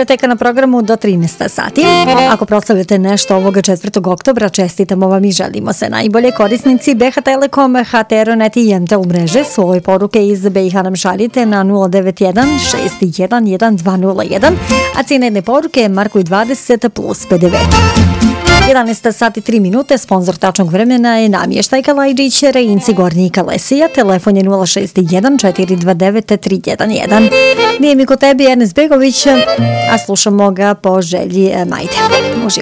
Diskoteka na programu do 13 sati. Ako proslavljate nešto ovoga 4. oktobra, čestitamo vam i želimo se najbolje. Korisnici BH Telekom, HT Aeronet i MTEL mreže svoje poruke iz BiH nam šaljite na 091 611 201, a cijenedne poruke Markuj 20 plus PDV. 11 sati 3 minute, sponsor tačnog vremena je Namještajka Lajđić, Rejinci Gornji Kalesija, telefon je 061 429 311. Nije mi kod tebi Ernest Begović, a slušamo ga po želji Majde. Uživaj.